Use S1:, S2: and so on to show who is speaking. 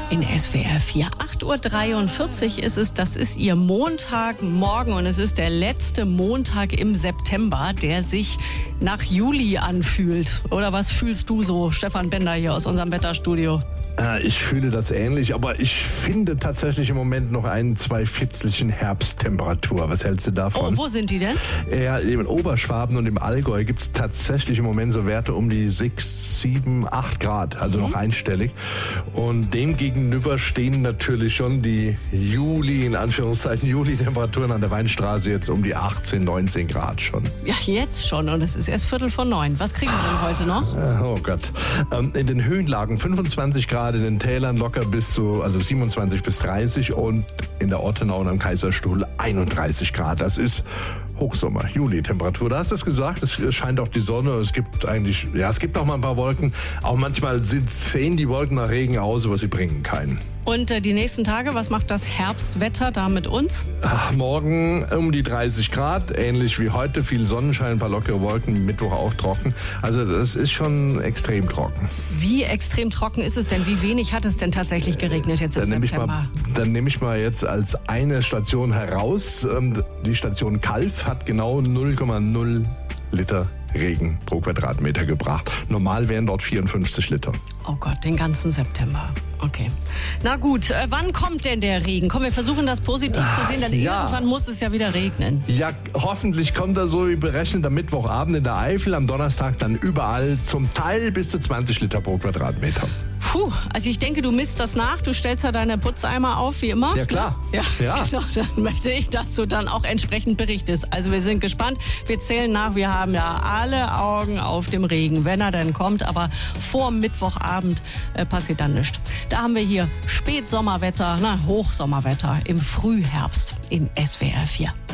S1: in SWR 4. 8.43 Uhr ist es, das ist Ihr Montagmorgen und es ist der letzte Montag im September, der sich nach Juli anfühlt. Oder was fühlst du so, Stefan Bender hier aus unserem Wetterstudio?
S2: Ich fühle das ähnlich, aber ich finde tatsächlich im Moment noch 2 Fitzelchen Herbsttemperatur. Was hältst du davon?
S1: Oh, wo sind die denn?
S2: Ja, in Oberschwaben und im Allgäu gibt es tatsächlich im Moment so Werte um die 6, 7, 8 Grad, also noch einstellig. Und dem gegenüber stehen natürlich schon die Juli-Temperaturen an der Weinstraße jetzt um die 18, 19 Grad schon.
S1: Ja, jetzt schon und es ist erst 8:45. Was kriegen wir denn heute noch?
S2: Oh Gott. In den Höhenlagen 25 Grad, in den Tälern locker bis zu 27 bis 30 und in der Ortenau und am Kaiserstuhl 31 Grad. Das ist Hochsommer, Juli-Temperatur. Da hast du es gesagt, es scheint auch die Sonne. Es gibt auch mal ein paar Wolken. Auch manchmal sehen die Wolken nach Regen aus, aber sie bringen keinen.
S1: Und die nächsten Tage, was macht das Herbstwetter da mit uns?
S2: Morgen um die 30 Grad, ähnlich wie heute. Viel Sonnenschein, ein paar lockere Wolken, Mittwoch auch trocken. Also das ist schon extrem trocken.
S1: Wie extrem trocken ist es denn? Wie wenig hat es denn tatsächlich geregnet jetzt im September?
S2: Dann nehme ich mal jetzt als eine Station heraus. Die Station Calw hat genau 0,0 Liter Regen pro Quadratmeter gebracht. Normal wären dort 54 Liter.
S1: Oh Gott, den ganzen September. Okay. Na gut, wann kommt denn der Regen? Komm, wir versuchen das positiv zu sehen, denn irgendwann muss es ja wieder regnen.
S2: Ja, hoffentlich kommt er so wie berechnet am Mittwochabend in der Eifel, am Donnerstag dann überall zum Teil bis zu 20 Liter pro Quadratmeter.
S1: Puh, also ich denke, du misst das nach, du stellst ja deine Putzeimer auf, wie immer.
S2: Ja, klar.
S1: Ja. Genau, dann möchte ich, dass du dann auch entsprechend berichtest. Also wir sind gespannt, wir zählen nach, wir haben ja alle Augen auf dem Regen, wenn er denn kommt, aber vor Mittwochabend passiert dann nichts. Da haben wir hier Spätsommerwetter, Hochsommerwetter im Frühherbst in SWR 4.